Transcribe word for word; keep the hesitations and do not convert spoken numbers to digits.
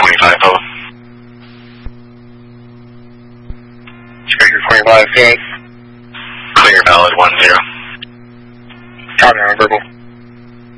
twenty-five, over. Striker twenty-five, good. Clear, valid one zero. Copy on verbal.